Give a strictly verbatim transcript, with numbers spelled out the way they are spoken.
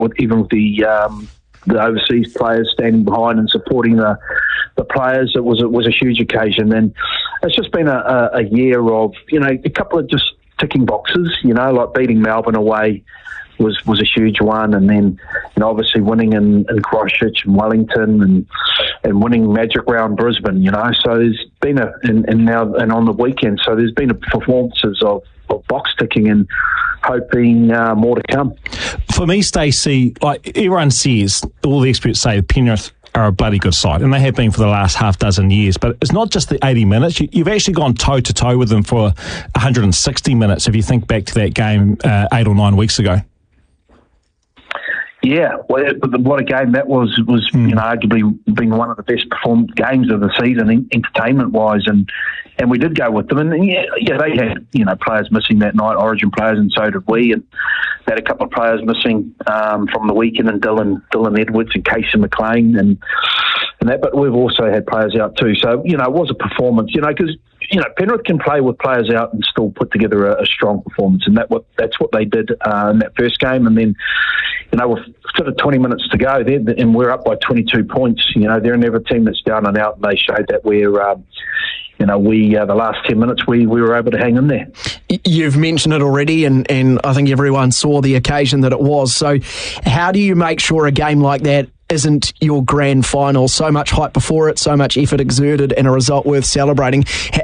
with even with the um, the overseas players standing behind and supporting the the players. It was it was a huge occasion, and it's just been a, a, a year of you know a couple of just ticking boxes. You know, like beating Melbourne away was was a huge one, and then you know obviously winning in, in Christchurch and Wellington, and and winning Magic Round Brisbane. You know, so there's been a and, and now and on the weekend, so there's been a performances of, of box ticking and hoping uh, more to come. For me, Stacey, like everyone says, all the experts say Penrith are a bloody good side, and they have been for the last half dozen years. But it's not just the eighty minutes. You, you've actually gone toe-to-toe with them for one hundred sixty minutes, if you think back to that game uh, eight or nine weeks ago. Yeah, well, what a game that was, was mm. you know, arguably being one of the best performed games of the season, entertainment-wise, and and we did go with them. And, yeah, yeah, they had, you know, players missing that night, Origin players, and so did we, and they had a couple of players missing um, from the weekend, and Dylan, Dylan Edwards and Casey McLean, and, and that, but we've also had players out too. So, you know, it was a performance, you know, because, you know, Penrith can play with players out and still put together a, a strong performance, and that what that's what they did uh, in that first game. And then, you know, with sort of twenty minutes to go, and we're up by twenty-two points. You know, they're never a team that's down and out, and they showed that we're, um, you know, we uh, the last ten minutes we, we were able to hang in there. You've mentioned it already, and, and I think everyone saw the occasion that it was. So how do you make sure a game like that isn't your grand final? So much hype before it, so much effort exerted, and a result worth celebrating.